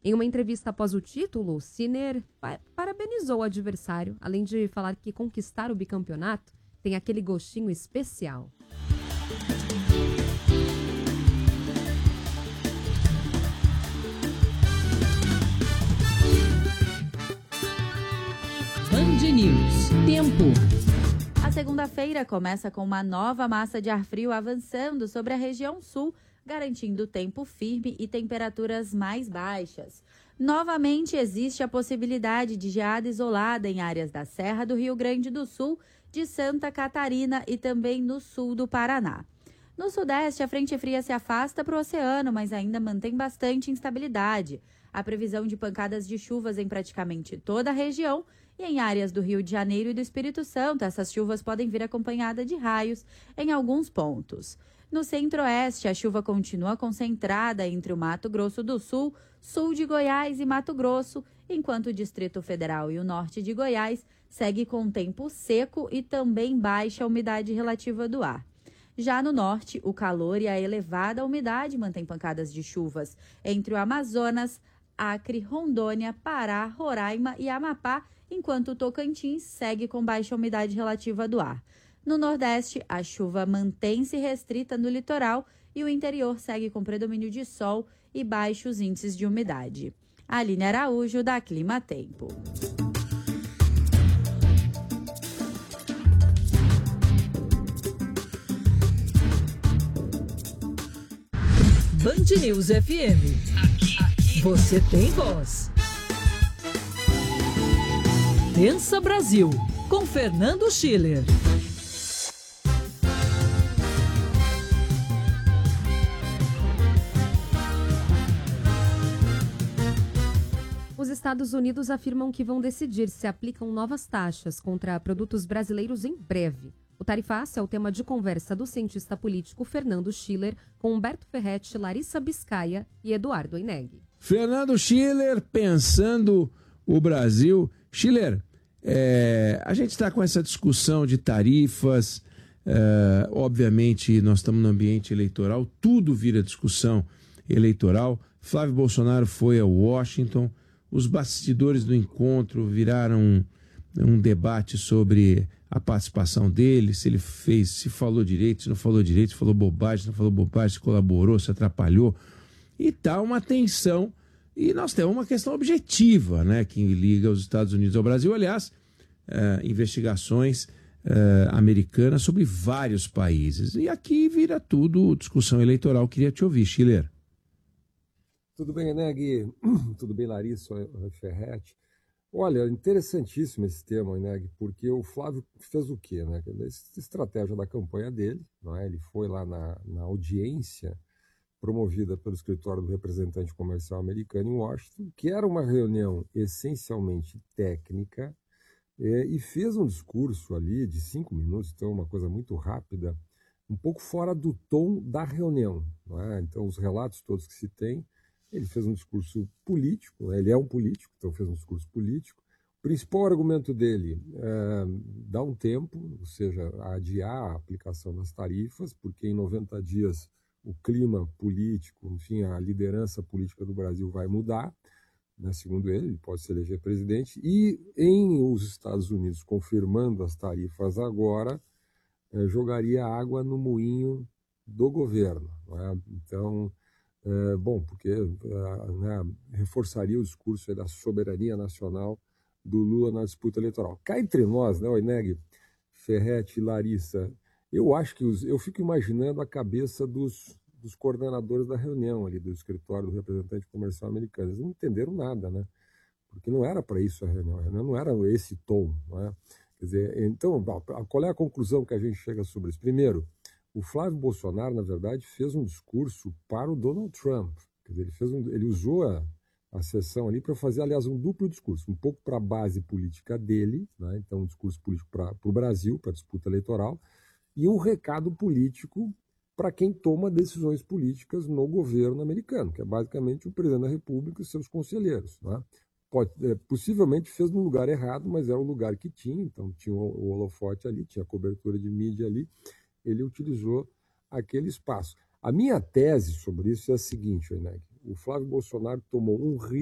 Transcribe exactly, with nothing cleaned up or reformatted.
Em uma entrevista após o título, Sinner pa- parabenizou o adversário, além de falar que conquistar o bicampeonato tem aquele gostinho especial. Band News. Tempo. A segunda-feira começa com uma nova massa de ar frio avançando sobre a região sul, garantindo tempo firme e temperaturas mais baixas. Novamente, existe a possibilidade de geada isolada em áreas da Serra do Rio Grande do Sul, de Santa Catarina e também no sul do Paraná. No sudeste, a frente fria se afasta para o oceano, mas ainda mantém bastante instabilidade. A previsão de pancadas de chuvas em praticamente toda a região e em áreas do Rio de Janeiro e do Espírito Santo, essas chuvas podem vir acompanhadas de raios em alguns pontos. No centro-oeste, a chuva continua concentrada entre o Mato Grosso do Sul, sul de Goiás e Mato Grosso, enquanto o Distrito Federal e o norte de Goiás segue com tempo seco e também baixa umidade relativa do ar. Já no norte, o calor e a elevada umidade mantêm pancadas de chuvas entre o Amazonas, Acre, Rondônia, Pará, Roraima e Amapá, enquanto o Tocantins segue com baixa umidade relativa do ar. No Nordeste, a chuva mantém-se restrita no litoral e o interior segue com predomínio de sol e baixos índices de umidade. Aline Araújo, da Clima Tempo. Band News F M. Aqui, você tem voz. Pensa Brasil, com Fernando Schiller. Os Estados Unidos afirmam que vão decidir se aplicam novas taxas contra produtos brasileiros em breve. O tarifaço é o tema de conversa do cientista político Fernando Schiller com Humberto Ferretti, Larissa Biscaia e Eduardo Oineg. Fernando Schiller, pensando o Brasil. Schiller, é, a gente está com essa discussão de tarifas, é, obviamente nós estamos no ambiente eleitoral, tudo vira discussão eleitoral. Flávio Bolsonaro foi a Washington, os bastidores do encontro viraram um, um debate sobre a participação dele, se ele fez, se falou direito, se não falou direito, se falou bobagem, se não falou bobagem, se colaborou, se atrapalhou. E tá uma tensão. E nós temos uma questão objetiva, né, que liga os Estados Unidos ao Brasil. Aliás, eh, investigações eh, americanas sobre vários países. E aqui vira tudo discussão eleitoral. Queria te ouvir, Schiller. Tudo bem, Neg? Tudo bem, Larissa Ferretti? Olha, interessantíssimo esse tema, Neg, porque o Flávio fez o quê, né? Essa estratégia da campanha dele, não é? Ele foi lá na, na audiência promovida pelo escritório do representante comercial americano em Washington, que era uma reunião essencialmente técnica, é, e fez um discurso ali de cinco minutos, então uma coisa muito rápida, um pouco fora do tom da reunião, não é? Então os relatos todos que se tem, ele fez um discurso político, né? Ele é um político, então fez um discurso político. O principal argumento dele é dar um tempo, ou seja, adiar a aplicação das tarifas, porque em noventa dias o clima político, enfim, a liderança política do Brasil vai mudar, né? Segundo ele, ele pode se eleger presidente, e em os Estados Unidos, confirmando as tarifas agora, é, jogaria água no moinho do governo, não é? Então, É, bom, porque é, né, reforçaria o discurso aí da soberania nacional do Lula na disputa eleitoral. Cá entre nós, né, Oineg, Ferretti e Larissa, eu acho que os, eu fico imaginando a cabeça dos, dos coordenadores da reunião ali do escritório do representante comercial americano. Eles não entenderam nada, né? Porque não era para isso a reunião, a reunião não era esse tom, não é? Quer dizer, então, qual é a conclusão que a gente chega sobre isso? Primeiro, o Flávio Bolsonaro, na verdade, fez um discurso para o Donald Trump. Quer dizer, ele, fez um, ele usou a, a sessão ali para fazer, aliás, um duplo discurso. Um pouco para a base política dele, né? Então um discurso político para o Brasil, para a disputa eleitoral, e um recado político para quem toma decisões políticas no governo americano, que é basicamente o presidente da República e seus conselheiros, né? Pode, é, possivelmente fez no lugar errado, mas era o lugar que tinha, então tinha o, o holofote ali, tinha a cobertura de mídia ali, ele utilizou aquele espaço. A minha tese sobre isso é a seguinte, Oineg, o Flávio Bolsonaro tomou um risco